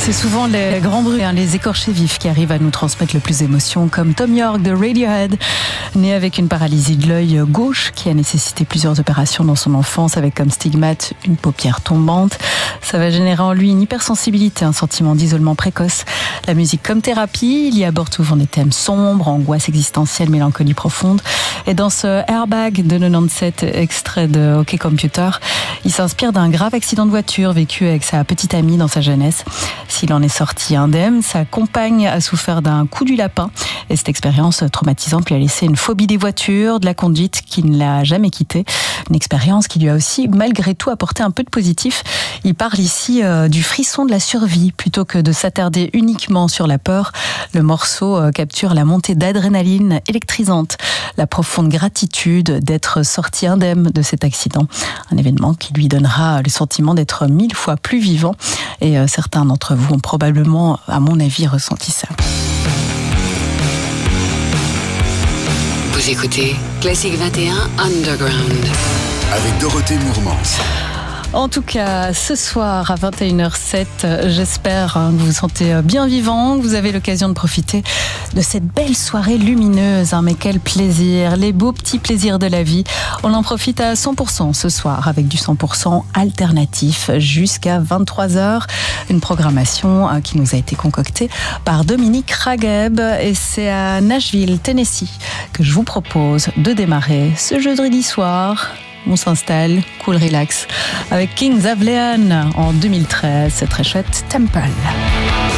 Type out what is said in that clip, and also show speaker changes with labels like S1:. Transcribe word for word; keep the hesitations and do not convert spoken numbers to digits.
S1: C'est souvent les grands bruits, hein, les écorchés vifs qui arrivent à nous transmettre le plus d'émotions, comme Thom Yorke de Radiohead, né avec une paralysie de l'œil gauche qui a nécessité plusieurs opérations dans son enfance, avec comme stigmate une paupière tombante. Ça va générer en lui une hypersensibilité, un sentiment d'isolement précoce. La musique comme thérapie, il y aborde souvent des thèmes sombres, angoisse existentielle, mélancolie profonde. Et dans ce Airbag de quatre-vingt-dix-sept, extrait de Hockey Computer, il s'inspire d'un grave accident de voiture vécu avec sa petite amie dans sa jeunesse. S'il en est sorti indemne, sa compagne a souffert d'un coup du lapin. Et cette expérience traumatisante lui a laissé une phobie des voitures, de la conduite qui ne l'a jamais quittée. Une expérience qui lui a aussi, malgré tout, apporté un peu de positif. Il parle ici euh, du frisson de la survie. Plutôt que de s'attarder uniquement sur la peur, le morceau euh, capture la montée d'adrénaline électrisante, la profonde gratitude d'être sorti indemne de cet accident. Un événement qui lui donnera le sentiment d'être mille fois plus vivant. Et euh, certains d'entre vous ont probablement, à mon avis, ressenti ça.
S2: Vous écoutez Classique vingt et un Underground
S3: avec Dorothée Mourmans.
S1: En tout cas, ce soir à vingt et une heures sept, j'espère que vous vous sentez bien vivant, que vous avez l'occasion de profiter de cette belle soirée lumineuse. Mais quel plaisir, les beaux petits plaisirs de la vie. On en profite à cent pour cent ce soir avec du cent pour cent alternatif jusqu'à vingt-trois heures. Une programmation qui nous a été concoctée par Dominique Ragheb. Et c'est à Nashville, Tennessee, que je vous propose de démarrer ce jeudi soir. On s'installe, cool, relax, avec Kings of Leon en deux mille treize, c'est très chouette, Temple.